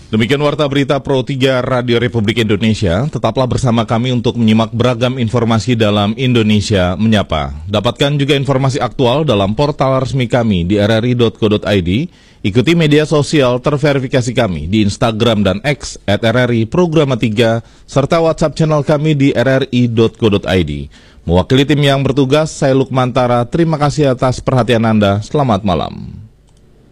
Demikian Warta Berita Pro 3 Radio Republik Indonesia. Tetaplah bersama kami untuk menyimak beragam informasi dalam Indonesia Menyapa. Dapatkan juga informasi aktual dalam portal resmi kami di rri.co.id. Ikuti media sosial terverifikasi kami di Instagram dan X @RRI Programa 3, serta WhatsApp channel kami di rri.co.id. Mewakili tim yang bertugas, saya Lukman Tara. Terima kasih atas perhatian Anda. Selamat malam.